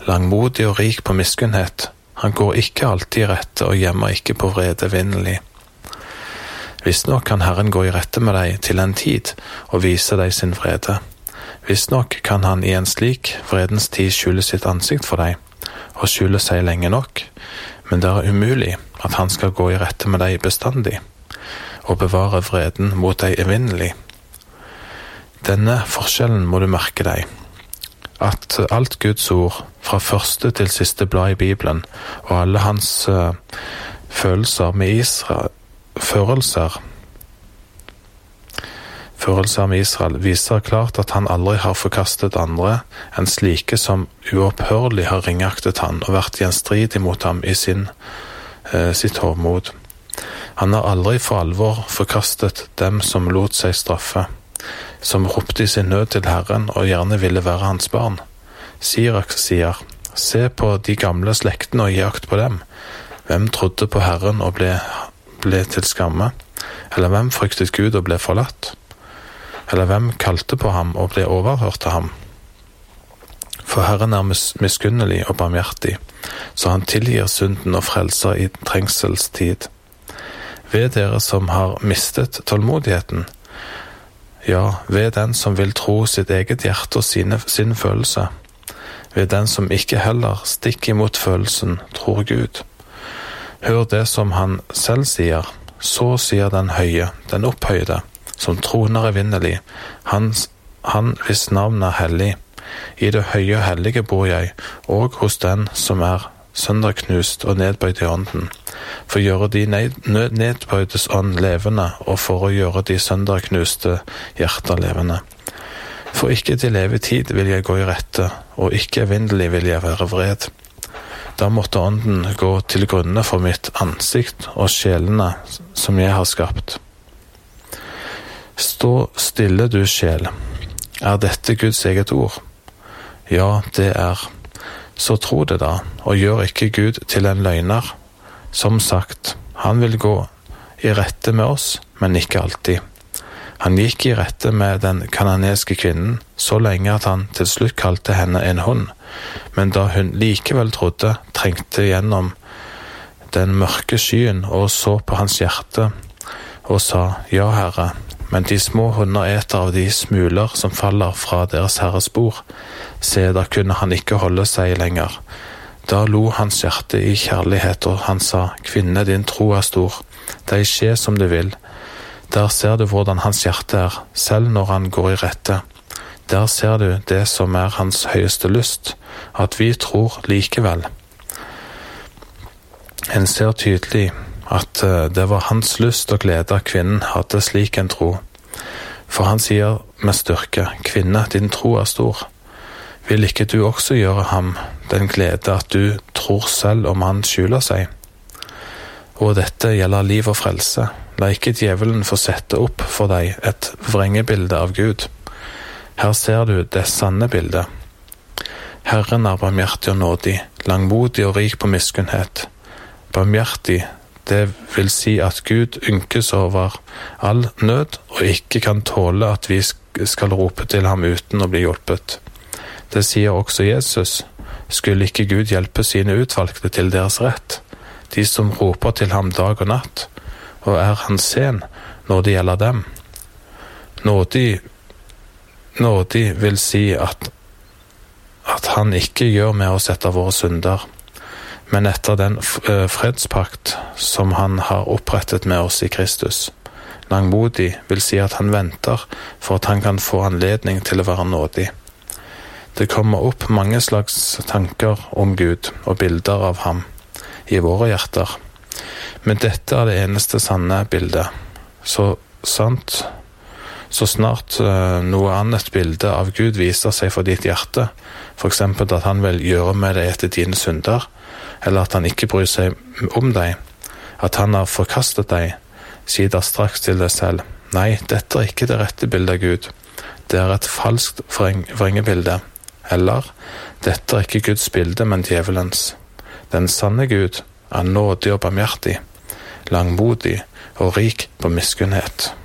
langmodig og rik på miskunnhet. Han går ikke alltid i rette og gjemmer ikke på vrede evinnelig. Visstnok kan Herren gå i rette med deg til en tid og vise deg sin vrede. Visstnok kan han i en slik vredens tid skjule sitt ansikt for deg, og skjule seg lenge nok, men det er umulig at han skal gå i rette med deg bestandig, og bevare vreden mot deg evinnelig. Denne forskjellen må du merke deg, at alt Guds ord, fra første til siste blad i Bibelen, og alle hans følelser med Israel viser klart at han aldri har forkastet andre enn slike som uopphørlig har ringaktet han og vært gjenstridig mot ham i sitt hovmod. Han har aldri for alvor forkastet dem som lot seg straffe, som ropte i sin nød til Herren og gjerne ville være hans barn. Sirak sier, se på de gamle slektene og gi akt på dem. Hvem trodde på Herren og ble til skamme? Eller hvem fryktet Gud og ble forlatt? Eller hvem kalte på ham og ble overhørt av ham? For Herren er miskunnelig og barmhjertig, så han tilgir synden og frelser i trengselstid. Ved dere som har mistet tålmodigheten, ja, ved den som vil tro sitt eget hjerte og sin følelse, ved den som ikke heller stikk imot følelsen tror Gud. Hør det som han selv sier, så sier den høye, den opphøyde, som troner evinnelig, han hvis navn er hellig. I det høye og hellige bor jeg, og hos den som er sønderknust og nedbøyd i ånden, for å gjøre de nedbøydes ånd levende, og for å gjøre de sønderknuste hjerter levende. For ikke til evig tid vil jeg gå i rette, og ikke evinnelig vil jeg være vred. Da måtte ånden gå til grunne for mitt ansikt og sjelene som jeg har skapt. Stå stille, du sjel. Er dette Guds eget ord? Ja, det er. Så tro det da, og gjør ikke Gud til en løgner. Som sagt, han vil gå i rette med oss, men ikke alltid. Han gikk i rette med den kananeske kvinnen, så lenge at han til slutt kalte henne en hund. Men da hun likevel trodde, trengte gjennom den mørke skyen og så på hans hjerte, og sa, ja, Herre, men de små hunder eter av de smuler som faller fra deres herres bord. Se, da kunne han ikke holde seg lenger. Da lo hans hjerte i kjærlighet, og han sa, kvinne, din tro er stor, deg skje som du vil. Der ser du hvordan hans hjerte er, selv når han går i rette. Der ser du det som er hans høyeste lyst, at vi tror likevel. En ser tydelig at det var hans lyst og glede at kvinnen hadde slik en tro. For han sier med styrke, kvinne, din tro er stor. Vil ikke du også gjøre ham den glede at du tror selv om han skjuler seg? Og dette gjelder liv og frelse. La ikke djevelen få sette opp for deg et vrengebilde av Gud. Her ser du det sanne bildet. Herren er barmhjertig og nådig, langmodig og rik på miskunnhet. Barmhjertig, det vil si at Gud ynkes over all nød og ikke kan tåle at vi skal rope til ham uten å bli hjulpet. Det sier også Jesus. Skulle ikke Gud hjelpe sine utvalgte til deres rett, de som roper til ham dag og natt, og er han sen når det gjelder dem? Nådig vil si at han ikke gjør med oss etter våre synder, men etter den fredspakt som han har opprettet med oss i Kristus. Langmodig vil si at han venter for at han kan få anledning til å være nådig. Det kommer opp mange slags tanker om Gud og bilder av ham i våre hjerter. Men dette er det eneste sanne bildet. Så snart noe annet bilde av Gud viser seg for ditt hjerte, for eksempel at han vil gjøre med deg etter dine synder, eller at han ikke bryr seg om deg, at han har forkastet deg, si da straks til deg selv, nei, dette er ikke det rette bildet av Gud, det er et falskt vrengebilde, eller, dette er ikke Guds bilde, men djevelens. Den sanne Gud er nådig og barmhjertig, langmodig og rik på miskunnhet.